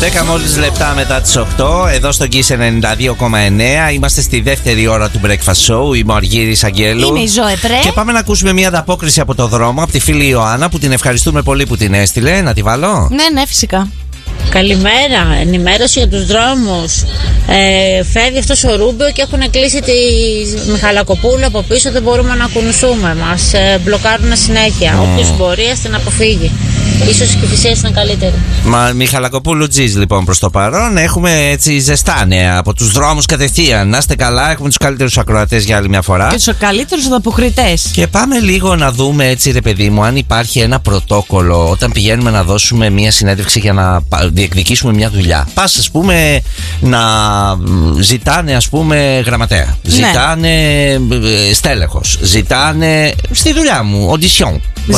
10 μόλις λεπτά μετά τις 8, εδώ στο Kiss 92,9. Είμαστε στη δεύτερη ώρα του Breakfast Show. Είμαι ο Αργύρης Αγγέλου. Είμαι η Ζωεπρέ. Και πάμε να ακούσουμε μια ανταπόκριση από το δρόμο από τη φίλη Ιωάννα, που την ευχαριστούμε πολύ που την έστειλε. Να τη βάλω? Ναι, φυσικά. Καλημέρα, ενημέρωση για τους δρόμους. Φεύγει αυτός ο Ρούμπιο και έχουν κλείσει τη Μιχαλακοπούλου από πίσω, δεν μπορούμε να κουνηθούμε. Μας μπλοκάρουν συνέχεια. Όποιος μπορεί ας την αποφύγει. Ίσως και η Φυσία ήταν καλύτερη. Μιχαλακοπούλου Τζις λοιπόν προς το παρόν. Έχουμε έτσι ζεστά νέα από τους δρόμους κατευθείαν. Να είστε καλά, έχουμε τους καλύτερους ακροατές για άλλη μια φορά. Και τους καλύτερους ανταποκριτές. Και πάμε λίγο να δούμε έτσι, ρε παιδί μου, αν υπάρχει ένα πρωτόκολλο όταν πηγαίνουμε να δώσουμε μια συνέντευξη για να διεκδικήσουμε μια δουλειά. Πας, ας πούμε, να ζητάνε, ας πούμε, γραμματέα. Ναι. Ζητάνε στέλεχος. Ζητάνε στη δουλειά μου, audition.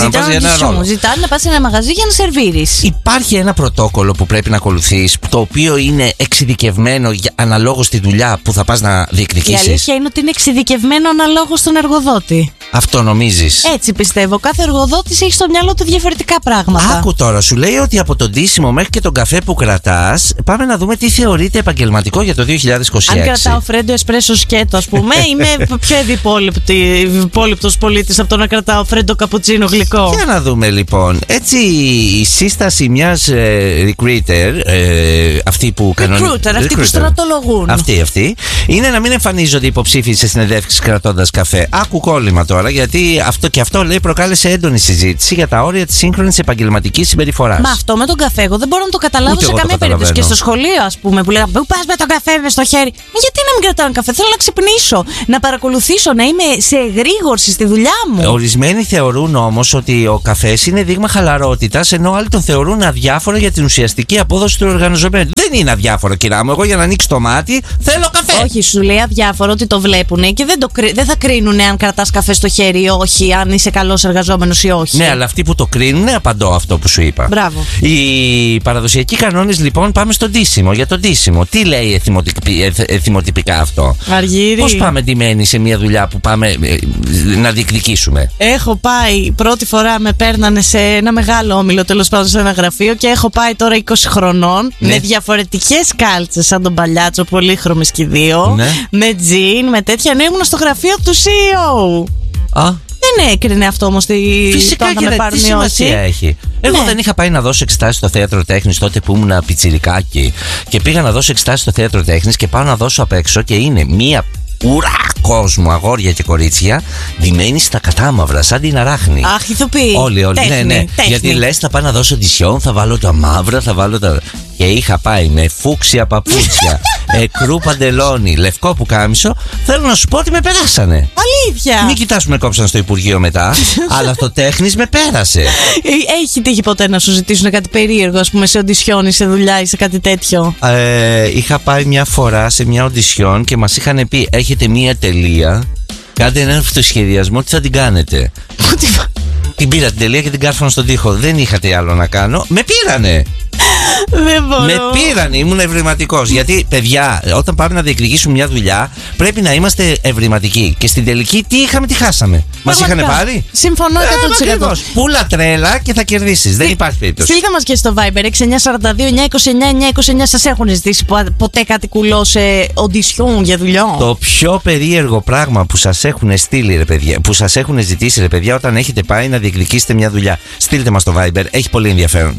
Ζητάνε να πας σε ένα μαγαζί για να σερβίρεις. Υπάρχει ένα πρωτόκολλο που πρέπει να ακολουθείς, το οποίο είναι εξειδικευμένο αναλόγως στη δουλειά που θα πας να διεκδικήσεις. Η αλήθεια είναι ότι είναι εξειδικευμένο αναλόγως στον εργοδότη. Αυτό νομίζεις? Έτσι πιστεύω. Κάθε εργοδότης έχει στο μυαλό του διαφορετικά πράγματα. Άκου τώρα, σου λέει ότι από τον ντύσιμο μέχρι και τον καφέ που κρατάς, πάμε να δούμε τι θεωρείται επαγγελματικό για το 2026. Αν κρατάω φρέντο εσπρέσο σκέτο, ας πούμε, είμαι πιο ευυπόληπτος πολίτης από το να κρατάω φρέντο καπουτσίνο γλυκό. Για να δούμε λοιπόν. Έτσι, η σύσταση μιας recruiter, αυτή που αυτοί που στρατολογούν. Αυτή είναι να μην εμφανίζονται υποψήφιοι σε συνεντεύξεις κρατώντας καφέ. Άκου κόλλημα τώρα, γιατί αυτό λέει προκάλεσε έντονη συζήτηση για τα όρια της σύγχρονης επαγγελματικής συμπεριφοράς. Μα αυτό με τον καφέ, εγώ δεν μπορώ να το καταλάβω σε καμία περίπτωση. Και στο σχολείο, ας πούμε, που λέγαμε πού πας με τον καφέ μες στο χέρι. Γιατί να μην κρατάω καφέ, θέλω να ξυπνήσω, να παρακολουθήσω, να είμαι σε εγρήγορση στη δουλειά μου. Ορισμένοι θεωρούν όμως ότι ο καφές είναι δείγμα χαλαρότητας, ενώ άλλοι τον θεωρούν αδιάφορο για την ουσιαστική απόδοση του οργανωμένου. Δεν είναι αδιάφορο, κυρά μου. Εγώ για να ανοίξει το μάτι θέλω καφέ. Όχι, σου λέει αδιάφορο ότι το βλέπουν και δεν θα κρίνουν αν κρατάς καφέ στο χέρι ή όχι, αν είσαι καλός εργαζόμενος ή όχι. Ναι, αλλά αυτοί που το κρίνουν, απαντώ αυτό που σου είπα. Μπράβο. Οι παραδοσιακοί κανόνες λοιπόν, πάμε στο ντύσιμο. Για το ντύσιμο, τι λέει εθιμοτυπικά αυτό? Αργύρη. Πώς πάμε ντυμένοι σε μια δουλειά που πάμε να διεκδικήσουμε? Έχω πάει πρώτη φορά, με παίρνανε σε ένα μεγάλο όμιλο, τέλος πάντων σε ένα γραφείο, και έχω πάει τώρα 20 χρονών, ναι, με διαφορετικές κάλτσες σαν τον παλιάτσο, πολύχρωμες και δύο, ναι, με τζιν, με τέτοια. Ναι, ήμουν στο γραφείο του CEO. Δεν έκρινε αυτό όμως φυσικά και τι σημασία έχει. Εγώ δεν είχα πάει να δώσω εξετάσεις στο θέατρο τέχνης τότε που ήμουν πιτσιρικάκι, και πήγα να δώσω εξετάσεις στο θέατρο τέχνης και πάω να δώσω απ' έξω και είναι μία ουρά κόσμου, αγόρια και κορίτσια, ντυμένοι στα κατάμαυρα, σαν την αράχνη. Αχ, ηθοποιοί. Όλοι. Τέχνη, ναι. τέχνη. Γιατί λες, θα πάω να δώσω οντισιόν, θα βάλω τα μαύρα, θα βάλω τα. Και είχα πάει με φούξια παπούτσια, εκρού παντελόνι, λευκό πουκάμισο. Θέλω να σου πω ότι με περάσανε. Αλήθεια. Μην κοιτάς που με κόψαν στο Υπουργείο μετά, αλλά στο τέχνης με πέρασε. Έχει τύχει ποτέ να σου ζητήσουν κάτι περίεργο, ας πούμε, σε οντισιόν ή σε δουλειά ή σε κάτι τέτοιο? Είχα πάει μια φορά σε μια οντισιόν και μας είχαν πει: έχετε μια τελεία, κάντε έναν αυτοσχεδιασμό, τι θα την κάνετε? Την πήρα την τελεία και την κάρφωνα στον τοίχο. Δεν είχατε άλλο να κάνω. Με πήρανε. Δεν μπορώ. Με πήρανε, ήμουν ευρηματικός. Γιατί, παιδιά, όταν πάμε να διεκδικήσουμε μια δουλειά, πρέπει να είμαστε ευρηματικοί. Και στην τελική, τι είχαμε, τι χάσαμε? Μας είχαν πάρει. Συμφωνώ 100%. Πούλα τρέλα και θα κερδίσεις. Δεν υπάρχει περίπτωση. Στείλτε μας και στο Viber 6942-929-929. Σας έχουν ζητήσει ποτέ κάτι κουλό σε οντισιόν για δουλειά? Το πιο περίεργο πράγμα που σας έχουν στείλει, ρε παιδιά, που σας έχουν ζητήσει, ρε παιδιά, όταν έχετε πάει να διεκδικήσετε μια δουλειά, στείλτε μας στο Viber. Έχει πολύ ενδιαφέρον.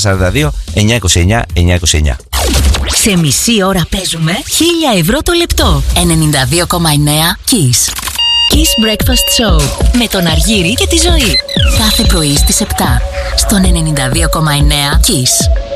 6942-929-929. Σε μισή ώρα παίζουμε 1.000 ευρώ το λεπτό. 92,9 Kiss. Kiss Breakfast Show με τον Αργύρη και τη Ζωή. Κάθε πρωί στις 7 στον 92,9 Kiss.